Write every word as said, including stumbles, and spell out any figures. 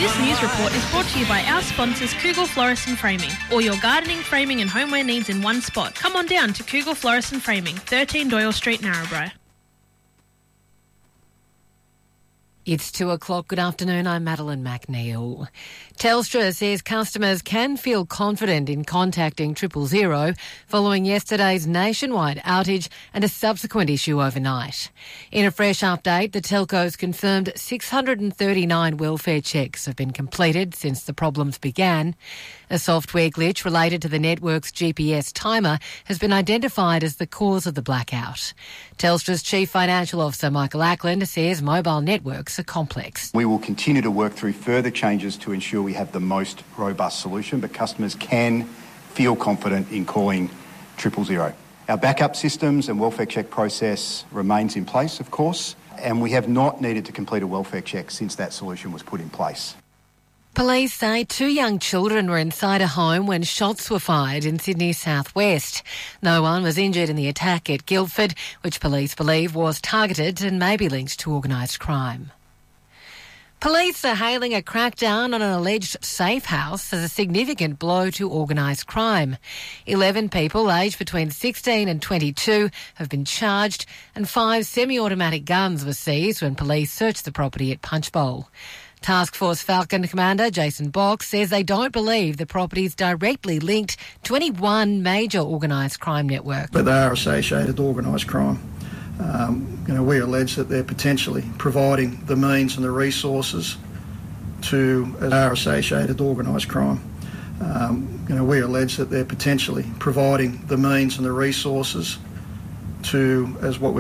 This news report is brought to you by our sponsors Kugel Florist and Framing. All your gardening, framing and homeware needs in one spot. Come on down to Kugel Florist and Framing, thirteen Doyle Street, Narrabri. It's two o'clock. Good afternoon. I'm Madeline McNeil. Telstra says customers can feel confident in contacting triple zero following yesterday's nationwide outage and a subsequent issue overnight. In a fresh update, the telcos confirmed six hundred thirty-nine welfare checks have been completed since the problems began. A software glitch related to the network's G P S timer has been identified as the cause of the blackout. Telstra's Chief Financial Officer Michael Ackland says mobile networks are complex. We will continue to work through further changes to ensure we have the most robust solution, but customers can feel confident in calling triple zero. Our backup systems and welfare check process remains in place, of course, and we have not needed to complete a welfare check since that solution was put in place. Police say two young children were inside a home when shots were fired in Sydney's southwest. No one was injured in the attack at Guildford, which police believe was targeted and may be linked to organised crime. Police are hailing a crackdown on an alleged safe house as a significant blow to organised crime. Eleven people aged between sixteen and twenty-two have been charged, and five semi-automatic guns were seized when police searched the property at Punchbowl. Task Force Falcon Commander Jason Box says they don't believe the property is directly linked to any one major organised crime network. But they are associated with organised crime. Um, you know, we allege that they're potentially providing the means and the resources to as are associated with organised crime. Um, you know, we allege that they're potentially providing the means and the resources to as what we